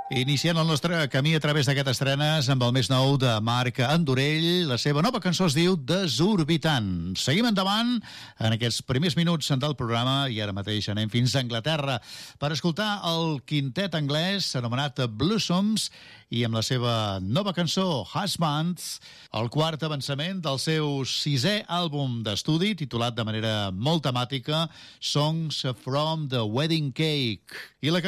Iniciant el nostre camí a través d'aquestes estrenes amb el més nou de Marc Andorell. La seva nova cançó es diu Desorbitant. Seguim endavant en aquests primers minuts del programa i ara mateix anem fins a Anglaterra per escoltar el quintet anglès anomenat Blossoms i amb la seva nova cançó Husbands, el quart avançament del seu 6è àlbum d'estudi titulat de manera molt temàtica Songs from the Wedding Cake. I la